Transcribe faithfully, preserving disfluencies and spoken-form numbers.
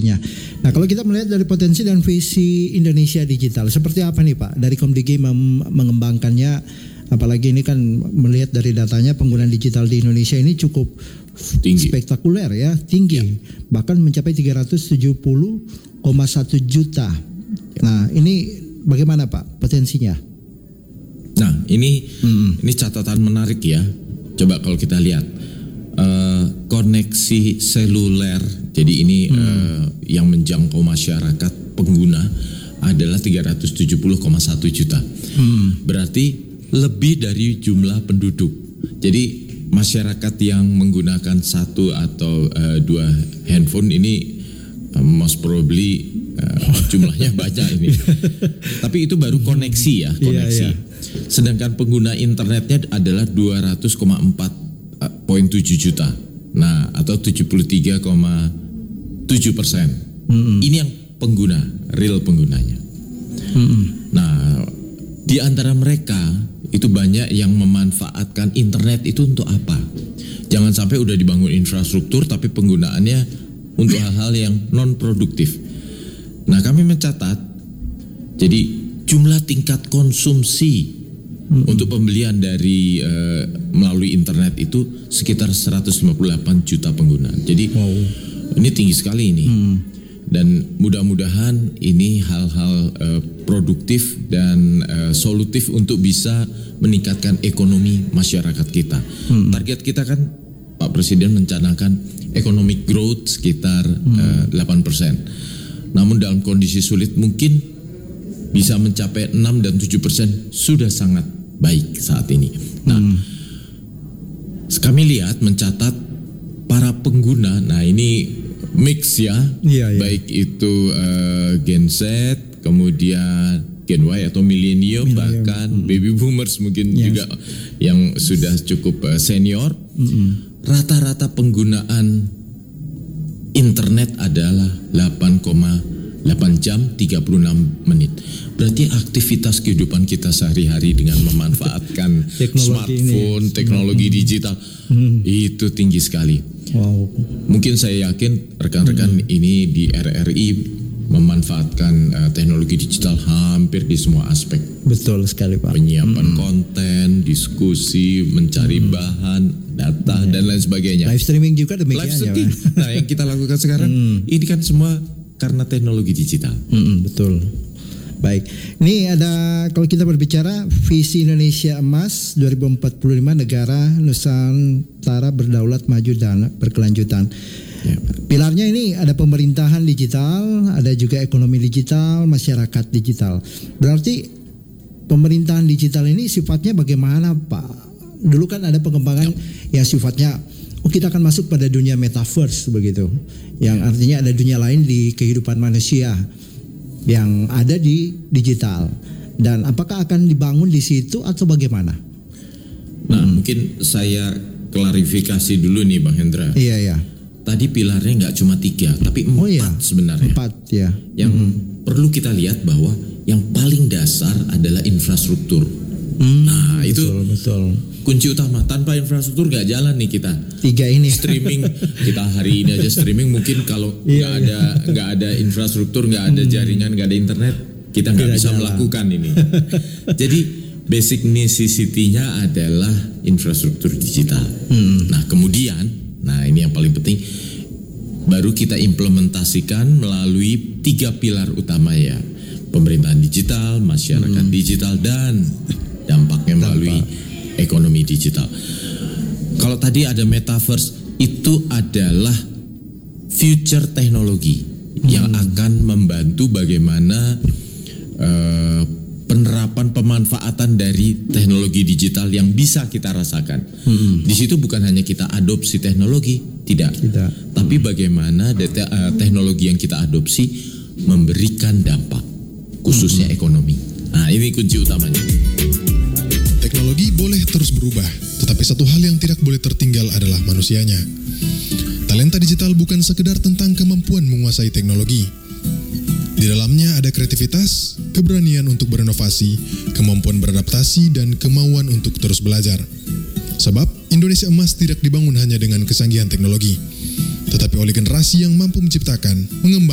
teknologinya. Nah, kalau kita melihat dari potensi dan visi Indonesia digital, seperti apa nih Pak dari Komdigi mem- mengembangkannya? Apalagi ini kan melihat dari datanya penggunaan digital di Indonesia ini cukup tinggi, spektakuler ya, tinggi, ya. Bahkan mencapai tiga ratus tujuh puluh koma satu juta. Nah, ini bagaimana Pak potensinya? Nah, ini hmm. ini catatan menarik ya. Coba kalau kita lihat uh, koneksi seluler, jadi ini hmm. uh, yang menjangkau masyarakat pengguna adalah tiga ratus tujuh puluh koma satu juta. Hmm. Berarti lebih dari jumlah penduduk. Jadi masyarakat yang menggunakan satu atau uh, dua handphone ini uh, most probably uh, jumlahnya banyak ini. Tapi itu baru koneksi ya, koneksi. Yeah, yeah. Sedangkan pengguna internetnya adalah dua ratus koma empat tujuh juta. Nah, atau tujuh puluh tiga koma tujuh persen. Mm-hmm. Ini yang pengguna, real penggunanya. Mm-hmm. Nah, di antara mereka itu banyak yang memanfaatkan internet itu untuk apa? Jangan sampai udah dibangun infrastruktur tapi penggunaannya untuk hal-hal yang non produktif. Nah, kami mencatat jadi jumlah tingkat konsumsi hmm. untuk pembelian dari uh, melalui internet itu sekitar seratus lima puluh delapan juta pengguna. Jadi wow. ini tinggi sekali ini. Hmm. Dan mudah-mudahan ini hal-hal uh, produktif dan uh, solutif untuk bisa meningkatkan ekonomi masyarakat kita. Hmm. Target kita kan Pak Presiden mencanangkan economic growth sekitar hmm. uh, delapan persen. Namun dalam kondisi sulit mungkin bisa mencapai enam dan tujuh persen sudah sangat baik saat ini. Nah, hmm. kami lihat mencatat para pengguna, nah ini mix ya, iya, iya. baik itu uh, Gen Z, kemudian Gen Y atau milenium, bahkan hmm. baby boomers mungkin yes. juga yang sudah cukup uh, senior. Hmm. Rata-rata penggunaan internet adalah delapan koma delapan jam tiga puluh enam menit. Berarti aktivitas kehidupan kita sehari-hari dengan memanfaatkan smartphone, ini. teknologi hmm. digital hmm. itu tinggi sekali. Wow. Mungkin saya yakin rekan-rekan hmm. ini di R R I memanfaatkan uh, teknologi digital hampir di semua aspek. Betul sekali Pak. Penyiapan hmm. konten, diskusi, mencari hmm. bahan, data hmm. dan lain sebagainya. Live streaming juga demikian. Live streaming. Ya, nah, yang kita lakukan sekarang hmm. ini kan semua karena teknologi digital. Hmm, betul. Baik, ini ada kalau kita berbicara visi Indonesia Emas dua ribu empat puluh lima, negara Nusantara berdaulat, maju dan berkelanjutan. Ya. Pilarnya ini ada pemerintahan digital, ada juga ekonomi digital, masyarakat digital. Berarti pemerintahan digital ini sifatnya bagaimana Pak? Dulu kan ada pengembangan ya. yang sifatnya oh kita akan masuk pada dunia metaverse begitu. Yang artinya ada dunia lain di kehidupan manusia yang ada di digital, dan apakah akan dibangun di situ atau bagaimana? Nah, hmm. mungkin saya klarifikasi dulu nih Bang Hendra. Iya ya. Tadi pilarnya nggak cuma tiga, tapi empat oh, iya. sebenarnya. Empat ya. Yang hmm. perlu kita lihat bahwa yang paling dasar adalah infrastruktur. Hmm, nah itu betul, betul. kunci utama. Tanpa infrastruktur nggak jalan nih kita. Tiga ini. Streaming kita hari ini aja streaming mungkin kalau nggak iya, ada nggak iya. ada infrastruktur, nggak ada jaringan, nggak ada internet, kita nggak bisa jalan. melakukan ini. Jadi basic necessity-nya adalah infrastruktur digital. Hmm. Nah kemudian, nah ini yang paling penting, baru kita implementasikan melalui tiga pilar utama ya, pemerintahan digital, masyarakat hmm. digital, dan dampaknya melalui Dampak. ekonomi digital. Kalau tadi ada metaverse, itu adalah future teknologi hmm. yang akan membantu bagaimana uh, penerapan pemanfaatan dari teknologi digital yang bisa kita rasakan. Hmm. Di situ bukan hanya kita adopsi teknologi, tidak, tidak. tapi bagaimana data, uh, teknologi yang kita adopsi memberikan dampak, khususnya hmm. ekonomi. Nah, ini kunci utamanya. Teknologi boleh terus berubah, tetapi satu hal yang tidak boleh tertinggal adalah manusianya. Talenta digital bukan sekedar tentang kemampuan menguasai teknologi. Di dalamnya ada kreativitas, keberanian untuk berinovasi, kemampuan beradaptasi, dan kemauan untuk terus belajar. Sebab Indonesia Emas tidak dibangun hanya dengan kesanggihan teknologi, tetapi oleh generasi yang mampu menciptakan, mengembangkan,